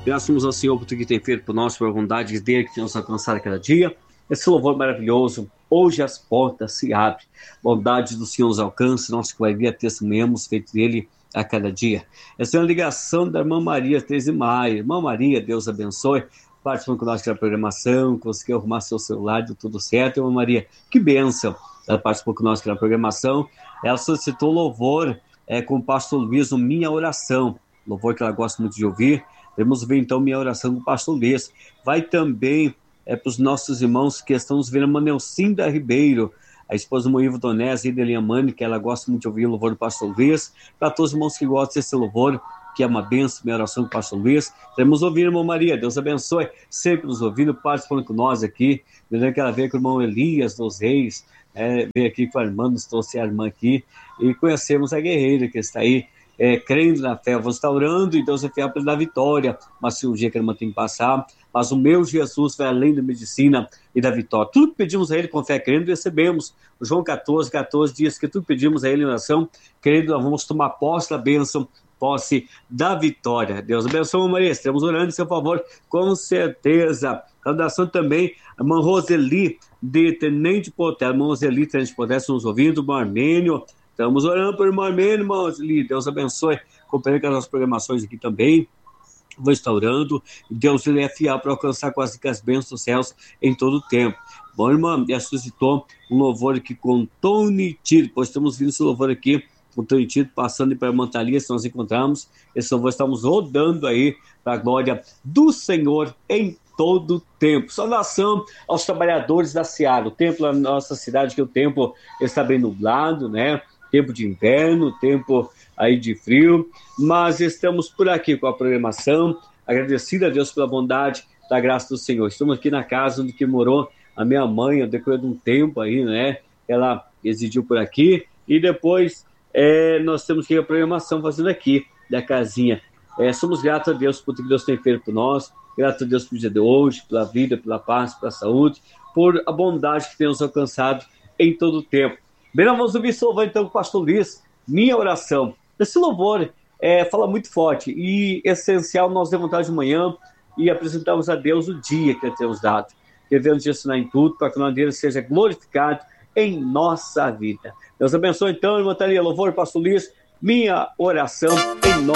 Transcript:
Graças ao Senhor por tudo que tem feito por nós, por bondade dele que tem nos alcançado a cada dia. Esse louvor maravilhoso, hoje as portas se abrem, bondade do Senhor nos alcança, nós que vai vir a testemunhamos feito dele a cada dia. Essa é uma ligação da irmã Maria Teresa Maia. Irmã Maria, Deus abençoe, participando conosco da programação, conseguiu arrumar seu celular, deu tudo certo. Irmã Maria, que bênção, ela participou conosco da programação, ela solicitou louvor com o pastor Luiz, no Minha Oração, louvor que ela gosta muito de ouvir. Vamos ver então Minha Oração com o pastor Luiz. Vai também para os nossos irmãos que estão nos vendo, a Manelcinda Ribeiro, a esposa do Moivo Donés e Delinha Mani, que ela gosta muito de ouvir o louvor do pastor Luiz. Para todos os irmãos que gostam desse louvor, que é uma bênção, Minha Oração com o pastor Luiz. Queremos ouvir, irmã Maria, Deus abençoe, sempre nos ouvindo, participando com nós aqui. Lembrando que ela veio com o irmão Elias dos Reis, veio aqui com a irmã, nos trouxe a irmã aqui, e conhecemos a guerreira que está aí, crendo na fé. Vou estar orando e Deus é fiel para dar vitória, uma cirurgia que a irmã tem que passar, mas o meu Jesus vai além da medicina e da vitória. Tudo que pedimos a ele com fé crendo, recebemos. O João 14 diz que tudo que pedimos a ele em oração crendo, nós vamos tomar posse da bênção, posse da vitória. Deus abençoe, Maria, estamos orando em seu favor, com certeza. Saudação também a irmã Roseli de Tenente Portela. Irmã Roseli, Tenente Portela, nos ouvindo, irmão Armênio. Estamos orando por irmão Armênio, irmão Roseli. Deus abençoe. Compreendo com as nossas programações aqui também. Vou estar orando. Deus ele é fiel para alcançar quase que as bênçãos dos céus em todo o tempo. Bom, irmã, já suscitou um louvor aqui com Tony Tito, pois estamos vindo esse louvor aqui com Tony Tito, passando para a irmã Thalia, se nós encontramos. Esse louvor estamos rodando aí para a glória do Senhor em todo o tempo. Saudação aos trabalhadores da Seara. O tempo na nossa cidade, que o tempo está bem nublado, né? Tempo de inverno, tempo aí de frio, mas estamos por aqui com a programação, agradecido a Deus pela bondade da graça do Senhor. Estamos aqui na casa onde que morou a minha mãe, ao decorrer de um tempo aí, né? Ela residiu por aqui, e depois nós temos que ir a programação fazendo aqui da casinha. Somos gratos a Deus por tudo que Deus tem feito por nós, gratos a Deus pelo dia de hoje, pela vida, pela paz, pela saúde, por a bondade que temos alcançado em todo o tempo. Bem, nós vamos ouvir esse louvor então com o pastor Luiz, Minha Oração. Esse louvor fala muito forte e essencial nós levantarmos de manhã e apresentarmos a Deus o dia que Ele tem nos dado. Devemos ensinar em tudo para que o nome dele seja glorificado em nossa vida. Deus abençoe então, irmã Thalia, louvor, pastor Luiz, Minha Oração em nome